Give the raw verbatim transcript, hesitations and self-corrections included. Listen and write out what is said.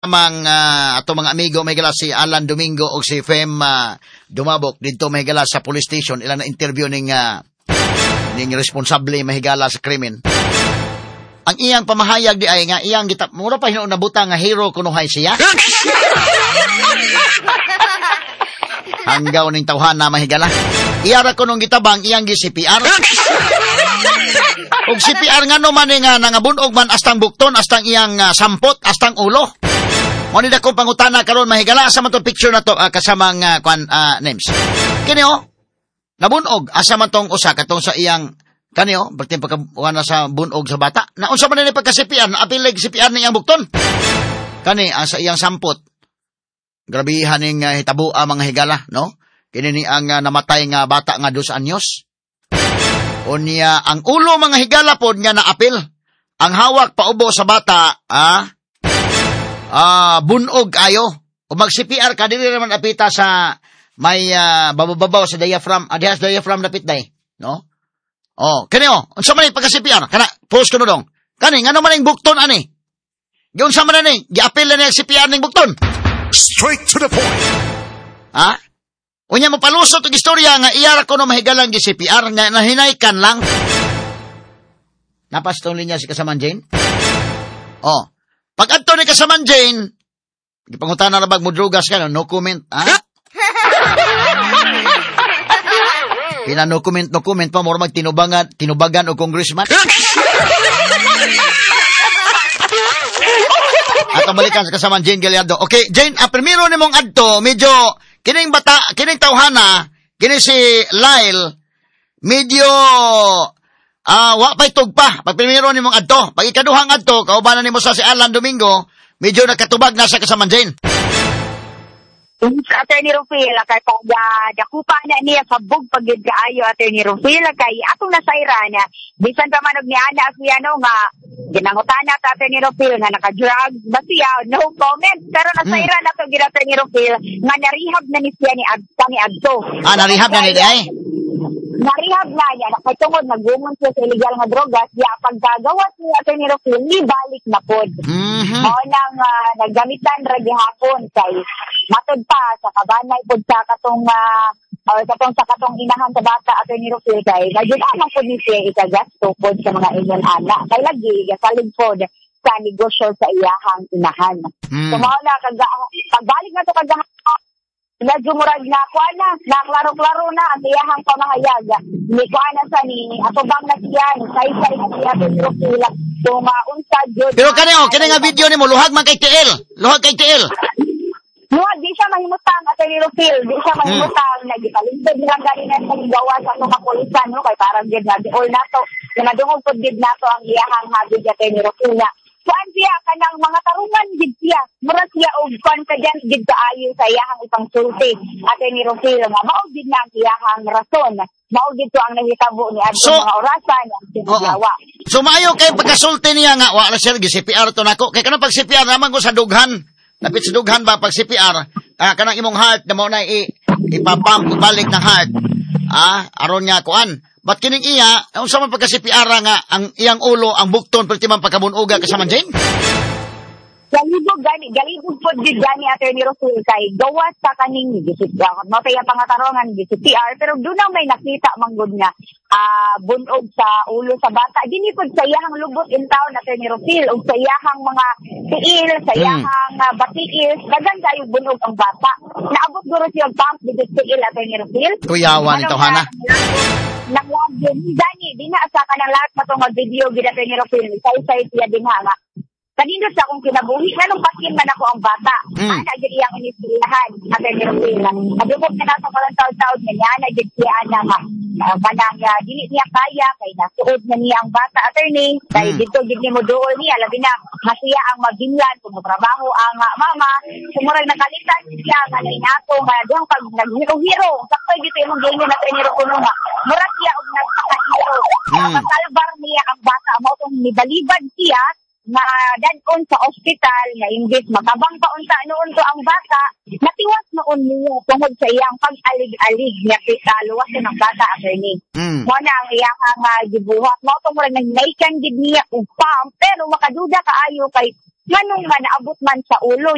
mang uh, ato mga amigo may gala si Alan Domingo o si Fem uh, Dumabok dito may gala sa police station ilan na interview ning uh, ning responsable mahigala sa krimen. Ang iyang pamahayag di ay nga iyang gitap mura pa hinuon nabuta nga hero kunuhay siya. Hanggaw ning tawhana mahigala. Iyara ko nung gitabang iyang gi C P R. Og C P R nga no man nga nangabunog man astang bukton astang iyang uh, sampot astang ulo. Mo ni dako pangutana karon mahigala asa man tong picture na to uh, kasama nga uh, kwan uh, names. Kini oh. Nabunog asa man tong usa katong sa iyang kanyo berti pagkabuan na sa bunog sa bata. Na unsa man ni pagka C P R na apilig C P R ni iyang bukton. Kani uh, sa iyang sampot. Grabihan ning uh, hitabo uh, mga higala no. Kini ni ang uh, namatay nga bata nga dos anyos. Unya ang ulo mga higala pod nga naapil. Ang hawak paubo sa bata ah ah bunog ayo. O mag C P R ka dili naman apita sa may uh, bababaw sa diaphragm. Adihas diaphragm napit day, no? Oh, kani oh, unsa man pagka C P R? Kana post kuno dong. Kani ngano man ning bukton ani? Giun sa man ni, giapil na ni C P R ning bukton. Straight to the point. Ha? Unya mo palusot og istorya nga iyara ko no mahigalang gi C P R nga nahinaykan lang. Napastong linya si Kasaman Jane? Oh. Pag adto ni Kasaman Jane, gipangutana ra bag mo drugas ka no, no comment, ha? Pina no comment, no comment pa mo mag tinubangan, tinubagan o congressman. Ato balikan sa Kasaman Jane Gallardo. Okay, Jane, ah, primero nimong adto, medyo kining bata, kining tawhana, kini si Lyle, medyo, ah, uh, wa pa'y tugpa. Pag primero ni mong adto, pag ikaduhang adto, kaubanan ni mo sa si Alan Domingo, medyo nakatubag na sa Kasaman Jane. Attorney Rufil, kay pag uh, dakupa na niya kabog pagid kaayo Attorney Rufil, kay atong nasayra na, bisan pa man og niana siya no nga, ginangutana ta Attorney Rufil nga naka-drug, ba siya, no comment, pero nasayra mm. na to gid Attorney Rufil, nga narehab na ni siya ni Adta ni Adto. Ah, narehab na ni day? Narehab na niya, nakatungod, nagumon siya sa illegal nga drogas, ya pagkagawas ni Attorney Rufil, ni balik na pod. Mm-hmm. O nang uh, naggamitan ra gihapon kay matod pa sa kabanay pod sa katong uh, or katong sa katong inahan sa bata Attorney Rufil kay nagyud amang pod ni siya ikagasto pod sa mga ingon ana kay lagi gasalig pod sa negosyo sa iyahang inahan. Mm. So mao na kaga pagbalik na to kaga medyo murag na kuan na naklaro-klaro na ang iyahang pamahayag ni kuan na sa ni atubang na siya ni say-say na siya Attorney Rufil kung maunsa jud. Pero kani oh kani nga video nimo luhag man kay T L luhag kay T L. No, di siya mahimutang Attorney Rufil, di siya mahimutang hmm. nagipalintod nilang ganina sa gawa sa mga kapulisan no kay parang gid na all nato kinadungog pud gid nato ang iyahang habig Attorney Rufil na kuan siya kanang mga tarungan gid siya mura siya og confident gid kaayo sa iyahang ipangsulti Attorney Rufil nga mao gid na ang iyahang rason mao gid to ang nahitabo ni adto so, mga orasan ang sinagawa. So maayo kay pagkasulti niya nga wa ra siya gi C P R to nako kay kanang pag C P R naman ko sa dughan. Napit sa dughan ba pag C P R, ah, kanang imong heart na mo na i ipapump balik ng heart. Ah, aron nga kuan. Ba't kining iya, unsa man pagka C P R nga ang iyang ulo ang bukton perti man pagkabunuga Kasaman Jane? Galibog gani, galibog pod gid gani Attorney Rufil kay gawas sa kaning gisit mo kaya pangatarungan gi C P R pero doon na may nakita manggod nga ah uh, bunog sa ulo sa bata dinhi pod sa iyahang lubot in town Attorney Rufil ug sa iyahang mga tiil sa iyahang hmm. uh, batiil dagan kayo bunog ang bata naabot guro siya pump dito sa tiil Attorney Rufil kuyawan ito hana nangyagin gani di na sa kanang lahat pa tong video gid Attorney Rufil say-say siya din nga kanino sa akong kinabuhi, nanong pasin man ako ang bata. Mm. Ana, dyan iyang inisilahan, Attorney Rufil. Adubog na nasa palang taon-taon, niya na dyan siya na nga. Uh, kanang uh, dili niya kaya, kay nasuod na niya ang bata, Attorney. Kay mm. dito, dyan niya mo doon niya, labi na, masiya ang maginlan, kung trabaho ang uh, mama. Sumurag nakalitan siya, kanay nato, nga doon pag naghiro-hiro. Sakto dito yung ganyan na Attorney Rufil nga. Murag siya og nagpakahiro. Mm. Kasalbar niya ang bata, mo itong nibalibad siya, na dadon sa ospital na imbis makabang paunta noon to ang bata natiwas noon niya tungod sa iyang pag-alig-alig niya kita luwas ng bata Attorney. Mm. Mo na ang iyang uh, gibuhat mo tungod nang naikan gid niya og pump pero makaduda kaayo kay manong man naabot man sa ulo